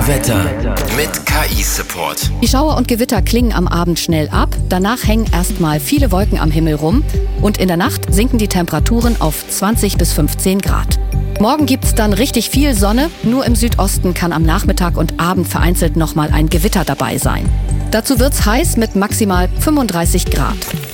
Wetter mit KI-Support. Die Schauer und Gewitter klingen am Abend schnell ab. Danach hängen erstmal viele Wolken am Himmel rum. Und in der Nacht sinken die Temperaturen auf 20 bis 15 Grad. Morgen gibt's dann richtig viel Sonne. Nur im Südosten kann am Nachmittag und Abend vereinzelt nochmal ein Gewitter dabei sein. Dazu wird's heiß mit maximal 35 Grad.